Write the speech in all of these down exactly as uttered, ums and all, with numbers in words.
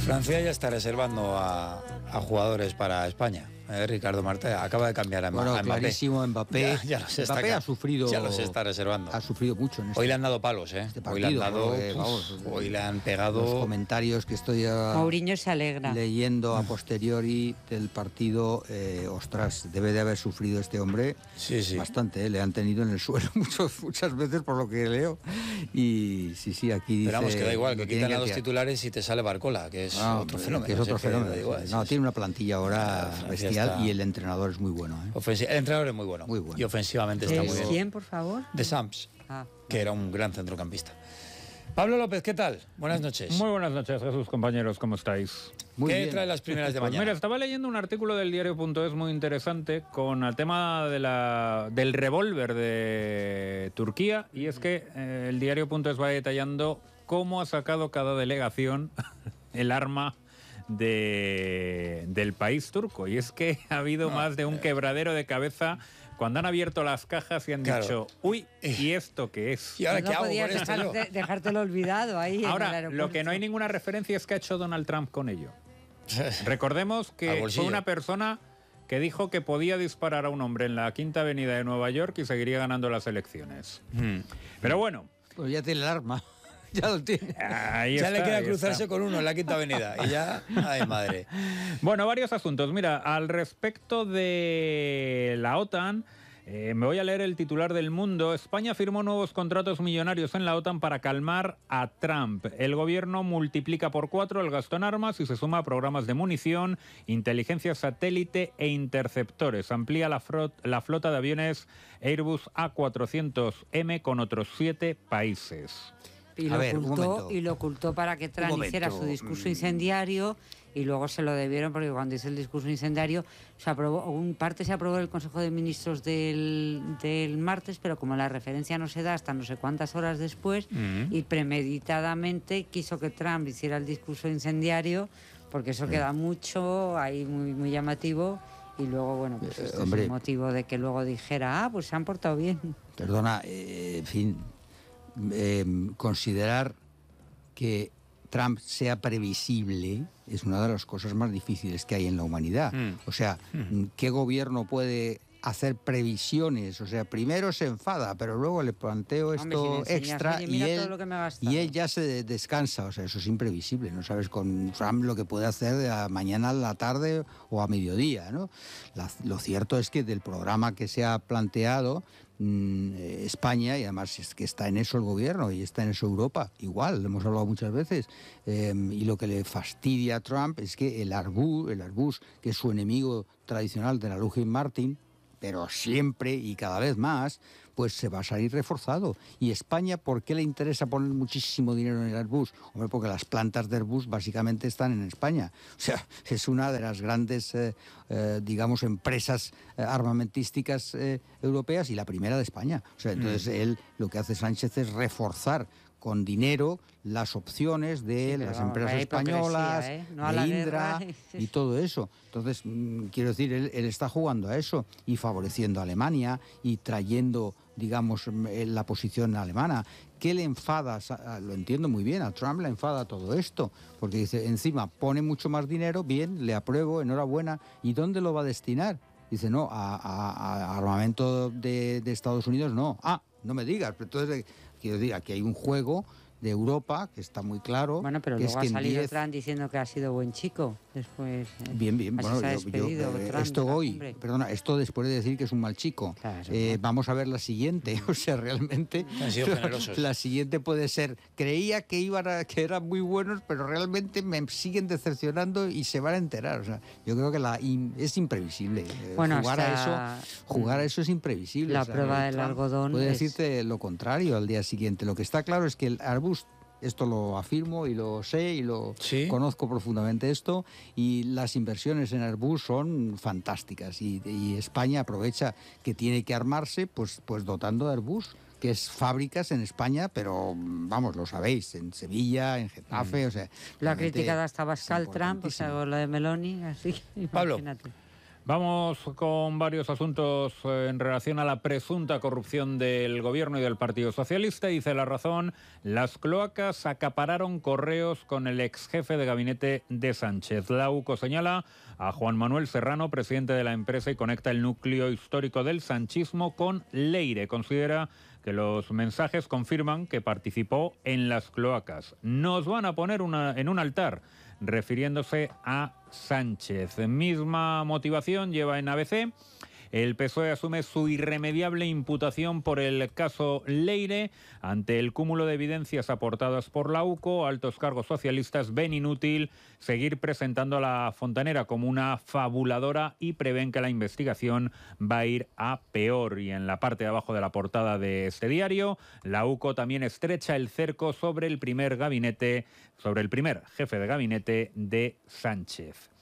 Francia ya está reservando a, a jugadores para España. Eh, Ricardo Marta acaba de cambiar a, bueno, a Mbappé. Clarísimo, Mbappé. Ya, ya los está, Mbappé ha sufrido. Ya los está reservando. Ha sufrido mucho en este, hoy le han dado palos, ¿eh? Este partido, hoy le han dado. porque, Uf, vamos, hoy le han pegado. Los comentarios que estoy a, Mourinho se alegra. leyendo a posteriori del partido, eh, ostras, debe de haber sufrido este hombre sí, sí. bastante. Eh, le han tenido en el suelo muchos, muchas veces por lo que leo. Y sí, sí, aquí dice. Pero vamos, que da igual, que quitan que a dos titulares y te sale Barcola, que es no, otro fenómeno. Que es otro fenómeno. Igual, no, sí, tiene una plantilla ahora sí, bestial está... y el entrenador es muy bueno. ¿eh? Ofensi... El entrenador es muy bueno. Muy bueno. Y ofensivamente está muy bien. ¿Quién, por favor? De Sams, ah, que era un gran centrocampista. Pablo López, ¿qué tal? Buenas noches. Muy buenas noches, Jesús, compañeros, ¿cómo estáis? Muy ¿Qué bien. trae las primeras de Pues mañana? mira, estaba leyendo un artículo del diario punto es muy interesante con el tema de la, del revólver de Turquía, y es que eh, el diario punto es va detallando cómo ha sacado cada delegación el arma de, del país turco, y es que ha habido No, más de un eh, quebradero de cabeza cuando han abierto las cajas y han claro. dicho, uy, ¿y esto qué es? ¿Y ahora no qué hago con podías esto? yo? dejarte, dejártelo olvidado ahí en el Ahora, aeropuerto. lo que no hay ninguna referencia es que ha hecho Donald Trump con ello. Recordemos Al que fue bolsillo. una persona que dijo que podía disparar a un hombre en la Quinta Avenida de Nueva York y seguiría ganando las elecciones. Hmm. Pero bueno, Pues ya tiene el arma. Ya lo tiene. ahí Ya está, le queda ahí cruzarse está. con uno en la Quinta Avenida. Y ya, ay madre. Bueno, varios asuntos. Mira, al respecto de la OTAN, eh, me voy a leer el titular del Mundo. España firmó nuevos contratos millonarios en la OTAN para calmar a Trump. El gobierno multiplica por cuatro el gasto en armas y se suma a programas de munición, inteligencia satélite e interceptores. Amplía la, frot- la flota de aviones Airbus A cuatrocientos eme con otros siete países. Y A lo, ver, un ocultó, momento. y lo ocultó para que Trump Un hiciera momento. su discurso incendiario y luego se lo debieron porque cuando hizo el discurso incendiario se aprobó, un parte se aprobó en el Consejo de Ministros del, del martes, pero como la referencia no se da hasta no sé cuántas horas después Mm. y premeditadamente quiso que Trump hiciera el discurso incendiario porque eso queda mucho ahí muy, muy llamativo. Y luego, bueno, pues Eh, este hombre. es el motivo de que luego dijera, ah, pues se han portado bien. Perdona, eh, en fin, eh, considerar que Trump sea previsible es una de las cosas más difíciles que hay en la humanidad. Mm. O sea, ¿qué gobierno puede hacer previsiones? O sea, primero se enfada, pero luego le planteo Hombre, esto si le enseñas, extra oye, y mira él, todo lo que me he gastado. y él ya se descansa. O sea, eso es imprevisible. No sabes con Trump lo que puede hacer de la mañana a la tarde o a mediodía, ¿no? La- lo cierto es que del programa que se ha planteado, mm, eh, España, y además es que está en eso el gobierno y está en eso Europa, igual, lo hemos hablado muchas veces, eh, y lo que le fastidia a Trump es que el Airbus, el Airbus, que es su enemigo tradicional de la Lockheed Martin, pero siempre y cada vez más, pues se va a salir reforzado. ¿Y España por qué le interesa poner muchísimo dinero en el Airbus? Hombre, porque las plantas de Airbus básicamente están en España. O sea, es una de las grandes, eh, eh, digamos, empresas eh, armamentísticas eh, europeas y la primera de España. O sea, entonces Mm. él, lo que hace Sánchez es reforzar con dinero las opciones de Sí, pero las vamos, empresas vaya españolas, hipocresía, ¿eh? No a de la Indra guerra. y todo eso. Entonces, mm, quiero decir, él, él está jugando a eso y favoreciendo a Alemania y trayendo, digamos, mm, eh, la posición alemana. ¿Qué le enfada? Sa- Lo entiendo muy bien, a Trump le enfada todo esto, porque dice, encima pone mucho más dinero, bien, le apruebo, enhorabuena, ¿y dónde lo va a destinar? Dice, no, a, a- a armamento de, de Estados Unidos no. Ah, no me digas, pero entonces, eh, quiero decir, aquí hay un juego de Europa que está muy claro. Bueno, pero que luego es que ha en salido diez Trump diciendo que ha sido buen chico. Después. eh, Bien, bien, así bueno, se ha yo- yo, despedido eh, Trump esto de la hoy, cumbre. perdona, esto después de decir que es un mal chico. Claro. Eh, vamos a ver la siguiente, o sea, realmente Han sido generosos. la siguiente puede ser, creía que iban a, que eran muy buenos, pero realmente me siguen decepcionando y se van a enterar. O sea, yo creo que la in- es imprevisible. Eh, Bueno, jugar hasta- a eso, jugar a eso es imprevisible. La O sea, prueba el del Trump algodón puede es- decirte lo contrario al día siguiente. Lo que está claro es que el Airbus, esto lo afirmo y lo sé y lo ¿Sí? conozco profundamente esto, y las inversiones en Airbus son fantásticas y, y España aprovecha que tiene que armarse pues, pues dotando de Airbus, que es fábricas en España, pero vamos, lo sabéis, en Sevilla, en Getafe, o sea... Lo ha realmente criticado hasta es Pascal Trump, o sea, importantísimo. con lo de Meloni, así que Pablo. imagínate. Vamos con varios asuntos en relación a la presunta corrupción del Gobierno y del Partido Socialista. Dice La Razón, las cloacas acapararon correos con el ex jefe de gabinete de Sánchez. La U C O señala a Juan Manuel Serrano, presidente de la empresa, y conecta el núcleo histórico del sanchismo con Leire. Considera que los mensajes confirman que participó en las cloacas. Nos van a poner una, en un altar, refiriéndose a Sánchez. Misma motivación lleva en A B C. El P S O E asume su irremediable imputación por el caso Leire. Ante el cúmulo de evidencias aportadas por la U C O, altos cargos socialistas ven inútil seguir presentando a la Fontanera como una fabuladora y prevén que la investigación va a ir a peor. Y en la parte de abajo de la portada de este diario, la U C O también estrecha el cerco sobre el primer gabinete, sobre el primer jefe de gabinete de Sánchez.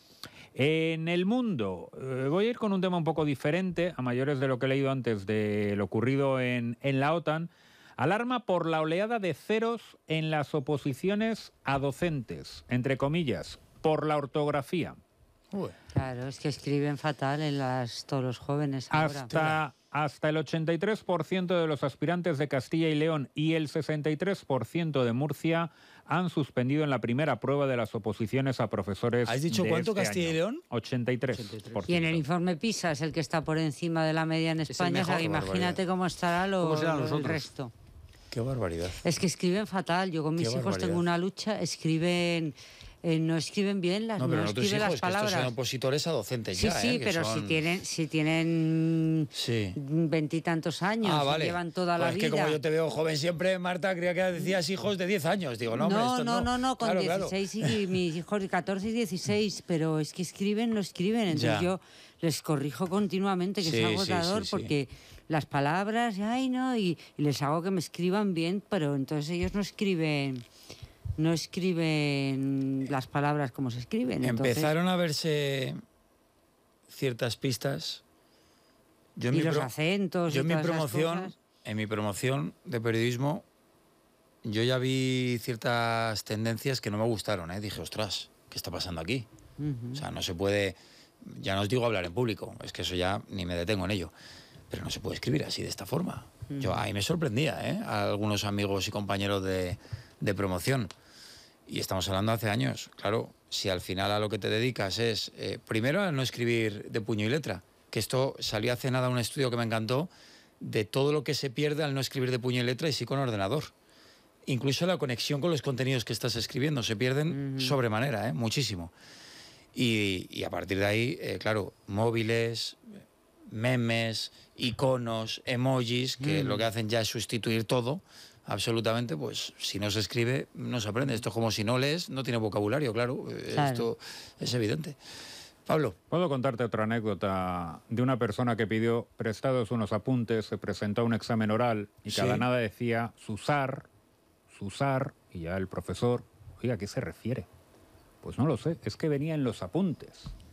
En El Mundo, eh, voy a ir con un tema un poco diferente, a mayores de lo que he leído antes de lo ocurrido en, en la OTAN. Alarma por la oleada de ceros en las oposiciones a docentes, entre comillas, por la ortografía. Uy. Claro, es que escriben fatal en las, todos los jóvenes ahora. Hasta, hasta el ochenta y tres por ciento de los aspirantes de Castilla y León y el sesenta y tres por ciento de Murcia han suspendido en la primera prueba de las oposiciones a profesores. ¿Has dicho de cuánto, este Castilla año. y León? ochenta y tres por ciento. Y en el informe PISA es el que está por encima de la media en el España. O sea, mejor, imagínate barbaridad. cómo estará lo, ¿Cómo serán lo- los el otros? resto. Qué barbaridad. Es que escriben fatal. Yo con mis Qué hijos barbaridad. tengo una lucha. Escriben, eh, no escriben bien las, No, no, pero no tus escriben hijos, las que estos palabras. son opositores a docentes Sí, ya, sí, ¿eh? Que pero son- si tienen, si tienen Sí. veintitantos años, Ah, y vale. llevan toda Pues la es vida. que como yo te veo joven siempre, Marta, creía que decías hijos de diez años. Digo, no, hombre, No, estos no, no, no, con Claro, claro. dieciséis y mis hijos de catorce y dieciséis, pero es que escriben, no escriben, entonces Ya. yo les corrijo continuamente, que Sí, es sí, agotador, sí, sí. porque las palabras, ay, no, y, y les hago que me escriban bien, pero entonces ellos no escriben, no escriben las palabras como se escriben. entonces- Empezaron a verse ciertas pistas. Yo en y mi los pro- acentos Yo y en mi todas esas promoción, cosas. en mi promoción de periodismo, yo ya vi ciertas tendencias que no me gustaron, ¿eh? Dije, ostras, ¿qué está pasando aquí? Ujú. O sea, no se puede, ya no os digo hablar en público, es que eso ya ni me detengo en ello, pero no se puede escribir así, de esta forma. Yo ahí me sorprendía, ¿eh? A algunos amigos y compañeros de, de promoción. Y estamos hablando hace años, claro, si al final a lo que te dedicas es, eh, primero, a no escribir de puño y letra, que esto salió hace nada un estudio que me encantó, de todo lo que se pierde al no escribir de puño y letra y sí con ordenador. Incluso la conexión con los contenidos que estás escribiendo se pierden Ujú. sobremanera, ¿eh? Muchísimo. Y, y a partir de ahí, eh, claro, móviles, memes, iconos, emojis, que lo que hacen ya es sustituir todo, absolutamente, pues si no se escribe, no se aprende. Esto es como si no lees, no tiene vocabulario, claro. eh, Claro. Esto es evidente. Pablo. Puedo contarte otra anécdota de una persona que pidió prestados unos apuntes, se presentó a un examen oral y Sí. cada nada decía Susar, Susar, y ya el profesor, oiga, ¿a qué se refiere? Pues no lo sé, es que venía en los apuntes.